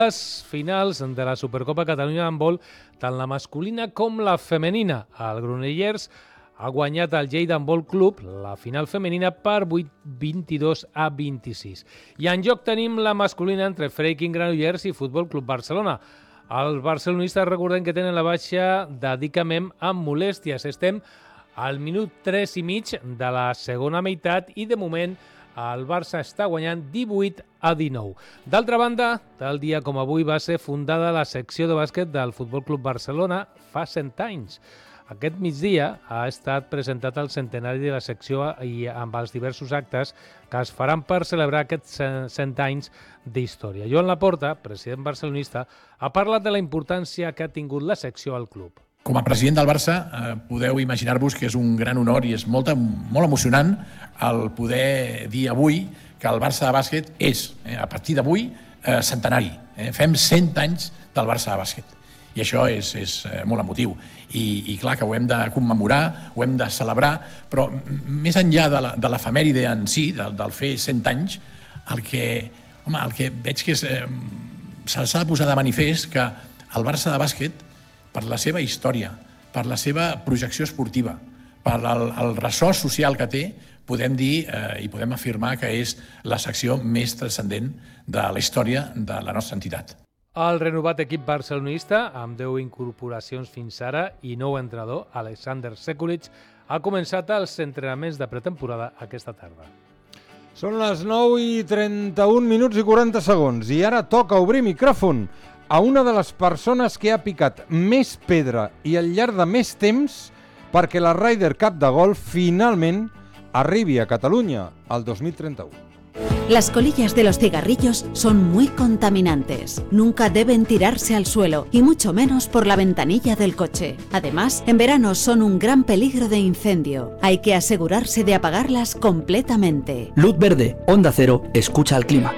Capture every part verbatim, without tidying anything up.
Les finals de la Supercopa Catalunya d'handbol, tant la masculina com la femenina. El Granollers ha guanyat el Lleida Handbol Club, la final femenina, per vuit vint-i-dos a vint-i-sis. I en joc tenim la masculina entre Freiking Granollers i Futbol Club Barcelona. Els barcelonistes recordem que tenen la baixa de Dicamem amb molèsties. Estem al minut tres i mig de la segona meitat i de moment el Barça està guanyant divuit a dinou. D'altra banda, tal dia com avui va ser fundada la secció de bàsquet del Futbol Club Barcelona fa cent anys. Aquest migdia ha estat presentat el centenari de la secció i amb els diversos actes que es faran per celebrar aquests cent anys d'història. Joan Laporta, president barcelonista, ha parlat de la importància que ha tingut la secció al club. Com a president del Barça, eh, podeu imaginar-vos que és un gran honor i és molt, molt emocionant el poder dir avui que el Barça de bàsquet és, eh, a partir d'avui, eh, centenari. Eh, fem cent anys del Barça de bàsquet. I això és, és eh, molt emotiu. I, I clar que ho hem de commemorar, ho hem de celebrar, però més enllà de, la, de l'efemèride en si, del, del fer cent anys, el que, home, el que veig que és, eh, s'ha de posar de manifest que el Barça de bàsquet, per la seva història, per la seva projecció esportiva, per el, el ressò social que té, podem dir eh, i podem afirmar que és la secció més transcendent de la història de la nostra entitat. El renovat equip barcelonista, amb deu incorporacions fins ara i nou entrenador, Alexander Sekulic, ha començat els entrenaments de pretemporada aquesta tarda. Són les nou i trenta-un minuts i quaranta segons i ara toca obrir micròfon a una de les persones que ha picat més pedra i al llarg de més temps perquè la Ryder Cup de golf finalment arribi a Catalunya el dos mil trenta-u. Las colillas de los cigarrillos son muy contaminantes. Nunca deben tirarse al suelo y mucho menos por la ventanilla del coche. Además, en verano son un gran peligro de incendio. Hay que asegurarse de apagarlas completamente. Luz verde, Onda Cero, escucha al clima.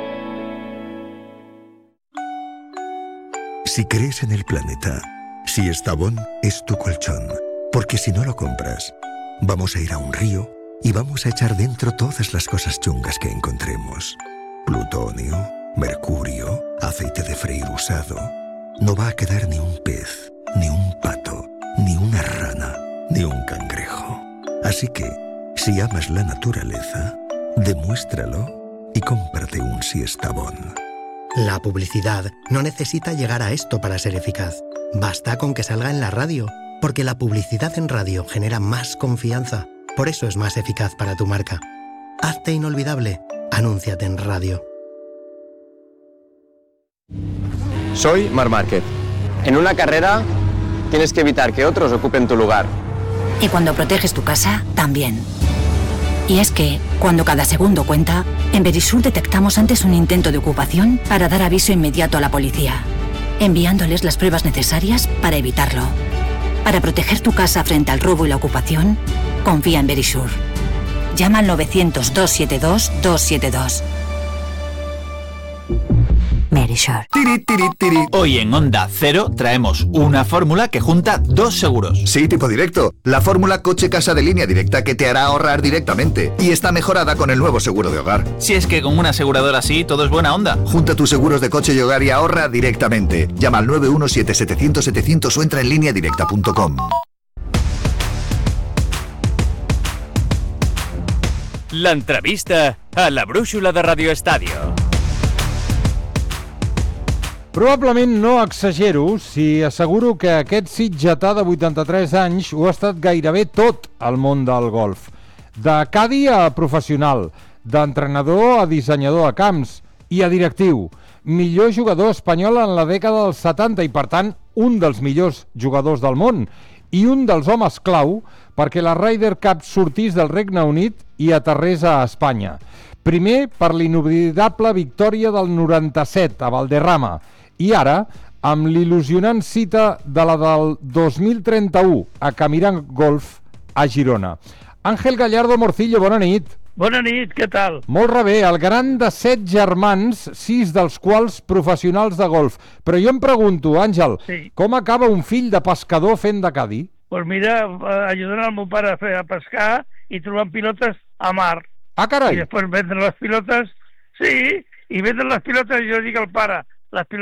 Si crees en el planeta, si Estavón es tu colchón, porque si no lo compras, vamos a ir a un río y vamos a echar dentro todas las cosas chungas que encontremos. Plutonio, mercurio, aceite de freír usado. No va a quedar ni un pez, ni un pato, ni una rana, ni un cangrejo. Así que, si amas la naturaleza, demuéstralo y cómprate un Siestabón. La publicidad no necesita llegar a esto para ser eficaz. Basta con que salga en la radio, porque la publicidad en radio genera más confianza. Por eso es más eficaz para tu marca. Hazte inolvidable. Anúnciate en radio. Soy Marc Márquez. En una carrera tienes que evitar que otros ocupen tu lugar. Y cuando proteges tu casa, también. Y es que, cuando cada segundo cuenta, en Verisur detectamos antes un intento de ocupación para dar aviso inmediato a la policía, enviándoles las pruebas necesarias para evitarlo. Para proteger tu casa frente al robo y la ocupación, confía en Verisur. Llama al novecientos, doscientos setenta y dos, doscientos setenta y dos. Verisur. Tiri, tiri, tiri. Hoy en Onda Cero traemos una fórmula que junta dos seguros. Sí, tipo directo. La fórmula coche-casa de línea directa que te hará ahorrar directamente. Y está mejorada con el nuevo seguro de hogar. Si es que con una aseguradora así todo es buena onda. Junta tus seguros de coche y hogar y ahorra directamente. Llama al nueve uno siete, setecientos, setecientos o entra en línea directa punto com. L'entrevista a la brúixola de Radio Estadio. Probablement no exagero si asseguro que aquest sitgetà de vuitanta-tres anys ho ha estat gairebé tot al món del golf. De cadi a professional, d'entrenador a dissenyador de camps i a directiu. Millor jugador espanyol en la dècada dels setanta i, per tant, un dels millors jugadors del món i un dels homes clau perquè la Ryder Cup sortís del Regne Unit i aterrés a Espanya. Primer per l'inoblidable victòria del noranta-set a Valderrama i ara amb l'il·lusionant cita de la del dos mil trenta-u a Camiran Golf a Girona. Àngel Gallardo Morcillo, bona nit. Bona nit, què tal? Molt rebé, el gran de set germans, sis dels quals professionals de golf. Però jo em pregunto, Àngel, sí. com acaba un fill de pescador fent de cadi? Pues mira, ajudant el meu pare a, fer, a pescar i trobant pilotes a mar. Ah, carai! I després vendre les pilotes, sí, i vendre les pilotes, jo dic al pare, les pilotes